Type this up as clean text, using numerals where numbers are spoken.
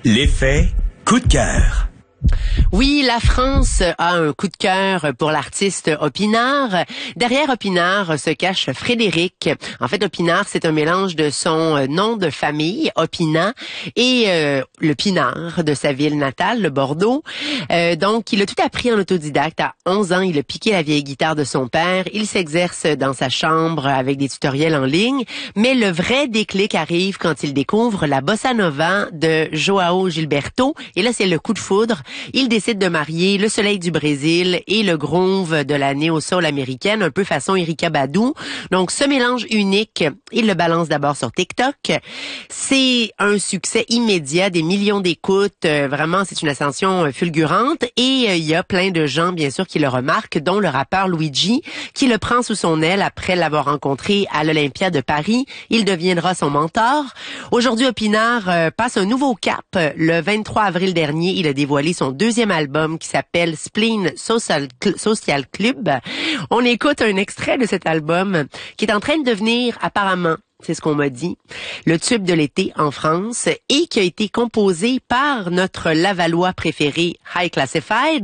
L'effet coup de cœur. Oui, la France a un coup de cœur pour l'artiste Opinard. Derrière Opinard se cache Frédéric. En fait, Opinard, c'est un mélange de son nom de famille, Opinat, et le Pinard de sa ville natale, le Bordeaux. Donc, il a tout appris en autodidacte. À 11 ans, il a piqué la vieille guitare de son père. Il s'exerce dans sa chambre avec des tutoriels en ligne. Mais le vrai déclic arrive quand il découvre la bossa nova de João Gilberto. Et là, c'est le coup de foudre. Il décide de marier le soleil du Brésil et le groove de la néo-soul américaine, un peu façon Erykah Badu. Donc, ce mélange unique, il le balance d'abord sur TikTok. C'est un succès immédiat, des millions d'écoutes. Vraiment, c'est une ascension fulgurante. Et il y a plein de gens, bien sûr, qui le remarquent, dont le rappeur Luigi, qui le prend sous son aile après l'avoir rencontré à l'Olympia de Paris. Il deviendra son mentor. Aujourd'hui, Opinard passe un nouveau cap. Le 23 avril dernier, il a dévoilé son deuxième album qui s'appelle Spleen Social Club. On écoute un extrait de cet album qui est en train de devenir apparemment, c'est ce qu'on m'a dit, le tube de l'été en France et qui a été composé par notre Lavallois préféré, High Classified.